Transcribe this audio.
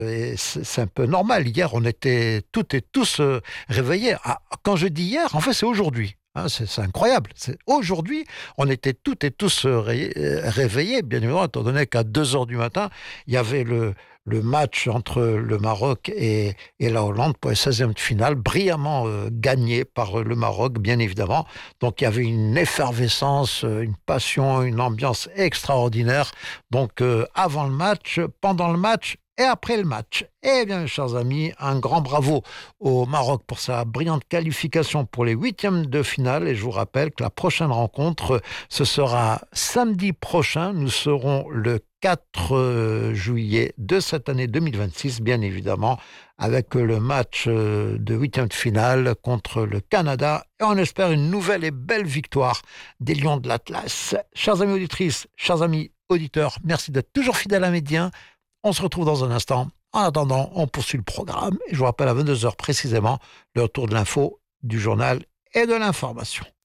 Et c'est un peu normal. Hier, on était toutes et tous réveillés. Ah, quand je dis hier, en fait, c'est aujourd'hui. Hein, c'est incroyable. Aujourd'hui, on était toutes et tous réveillés, bien évidemment, étant donné qu'à 2 heures du matin, il y avait le match entre le Maroc et la Hollande pour les 16e de finale, brillamment gagné par le Maroc, bien évidemment. Donc il y avait une effervescence, une passion, une ambiance extraordinaire. Donc avant le match, pendant le match, et après le match. Eh bien, mes chers amis, un grand bravo au Maroc pour sa brillante qualification pour les 8e de finale. Et je vous rappelle que la prochaine rencontre, ce sera samedi prochain. Nous serons le 4 juillet de cette année 2026, bien évidemment, avec le match de 8e de finale contre le Canada. Et on espère une nouvelle et belle victoire des Lions de l'Atlas. Chers amis auditrices, chers amis auditeurs, merci d'être toujours fidèles à Médien. On se retrouve dans un instant. En attendant, on poursuit le programme. Et je vous rappelle à 22 heures précisément, le retour de l'info, du journal et de l'information.